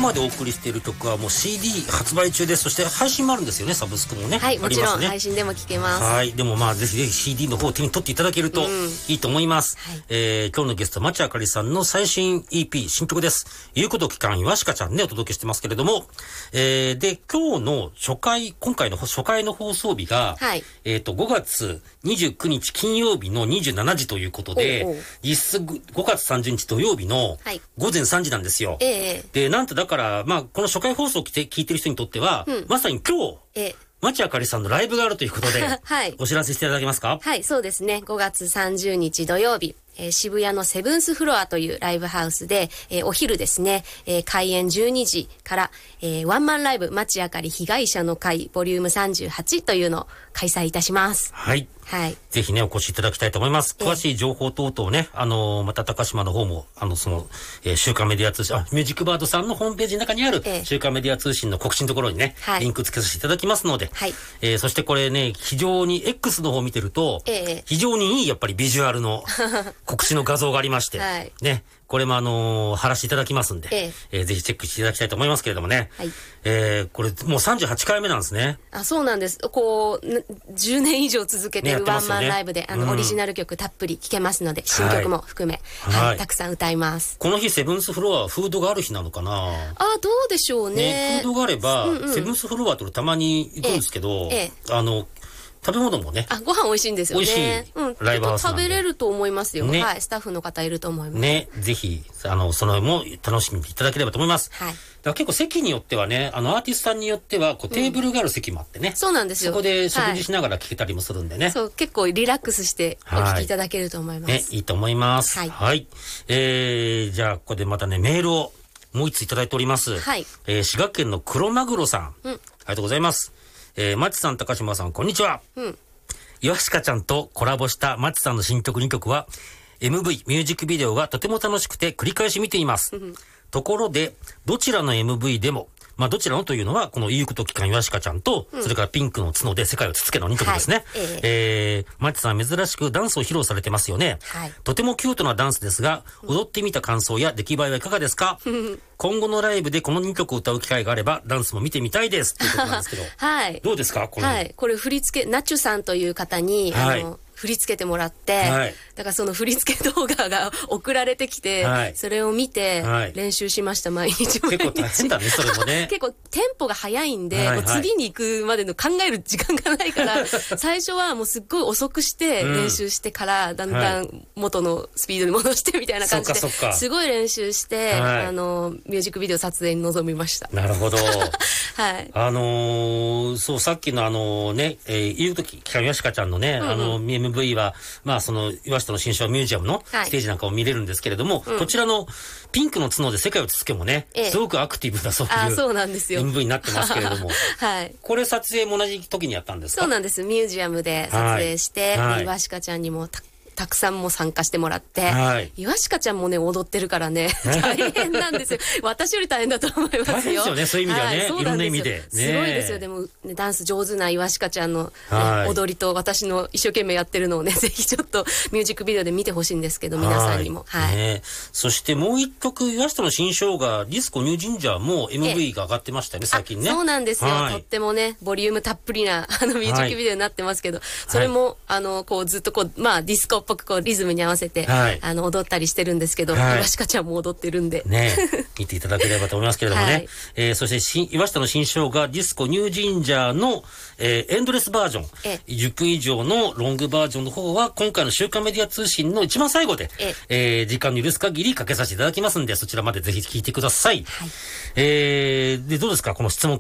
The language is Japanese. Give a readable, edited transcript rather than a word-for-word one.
までお送りしている曲はもう CD 発売中です。そして配信もあるんですよね、サブスクもね。 はい、もちろん配信でも聴けます。 はい、でもまあぜひぜひ CD の方を手に取っていただけるといいと思います。今日のゲスト町あかりさんの最新 EP 新曲です。言うこと期間いわしかちゃんねお届けしてますけれども、で今日の今回の初回の放送日が、5月29日金曜日の27時ということで、実質5月30日土曜日の午前3時なんですよ。でなんとだからまあこの初回放送を聞いてる人にとっては、まさに今日、町あかりさんのライブがあるということで、お知らせしていただけますか？ はい、そうですね。5月30日土曜日、渋谷のセブンスフロアというライブハウスで、お昼ですね、開演12時から、ワンマンライブ町あかり被害者の会ボリューム38というのを開催いたします。 はい。ぜひね、お越しいただきたいと思います。詳しい情報等々ね、また高島の方も、週刊メディア通信、ミュージックバードさんのホームページの中にある、週刊メディア通信の告知のところにね、リンク付けさせていただきますので、そしてこれね、非常に X の方を見てると、非常にいいやっぱりビジュアルの告知の画像がありまして、ね、これも貼らせていただきますんで、ぜひチェックしていただきたいと思いますけれどもね。これもう38回目なんですね。 そうなんです。こう、10年以上続けてるワンマンライブで、オリジナル曲たっぷり聴けますので、新曲も含め、たくさん歌います。 この日、セブンスフロアはフードがある日なのかな？ どうでしょうね。 フードがあれば、セブンスフロアとたまに行くんですけど、食べ物もね。 ご飯美味しいんですよね。 美味しい。ライブハウスなんで。 食べれると思いますよ。スタッフの方いると思います。 ね、ぜひ、その辺も楽しみにいただければと思います。だから結構席によってはね、アーティストさんによっては、テーブルがある席もあってね。そうなんですよ。そこで食事しながら聴けたりもするんでね。 そう、結構リラックスしてお聴きいただけると思います。 ね、いいと思います。はい。じゃあ、ここでまたね、メールをもう一ついただいております。滋賀県の黒マグロさん。ありがとうございます。マチさん、高島さん、こんにちは。いわしかちゃんとコラボしたマチさんの新曲2曲は MV ミュージックビデオがとても楽しくて繰り返し見ています。ところでどちらの MV でもどちらのというのはこの言うこと期間いわしかちゃんと、それからピンクの角で世界をつつけの2曲ですね。マチさん珍しくダンスを披露されてますよね。とてもキュートなダンスですが、踊ってみた感想や出来栄えはいかがですか？今後のライブでこの2曲を歌う機会があればダンスも見てみたいですということなんですけど、どうですかこれ？ これ振り付けナチュさんという方に、振り付けてもらって、だからその振り付け動画が送られてきて、それを見て練習しました。毎日結構大変だね、それもね。 結構テンポが速いんで、もう次に行くまでの考える時間がないから最初はもうすっごい遅くして練習してから、だんだん元のスピードに戻してみたいな感じですごい練習して、ミュージックビデオ撮影に臨みました。 なるほど。そう、さっきの言うとき期間いわしかちゃんのね、MV はその岩下の新章ミュージアムのステージなんかを見れるんですけれども、こちらのピンクの角で世界をつつけもね、すごくアクティブなそういう MV になってますけれども、これ撮影も同じ時にやったんですか？ そうなんです。ミュージアムで撮影して、岩下ちゃんにもたくさんも参加してもらって、いわしかちゃんもね踊ってるからね大変なんですよ。私より大変だと思いますよ。大変ですよね、そういう意味ではね、いろんな意味で、 すごいですよ。でもダンス上手ないわしかちゃんの踊りと私の一生懸命やってるのをね、ぜひちょっとミュージックビデオで見てほしいんですけど、皆さんにも。 そしてもう一曲岩下の新生姜ディスコニュージンジャーも MV が上がってましたよね、最近ね。 そうなんですよ。とってもねボリュームたっぷりなミュージックビデオになってますけど、それもこうずっとこうディスコっぽくこうリズムに合わせて、踊ったりしてるんですけど、岩下ちゃんも踊ってるんでね、見ていただければと思いますけれどもね。そして岩下の新生姜ディスコニュージンジャーの、エンドレスバージョン、10分以上のロングバージョンの方は今回の週刊メディア通信の一番最後で、時間の許す限りかけさせていただきますんで、そちらまでぜひ聞いてください。でどうですかこの質問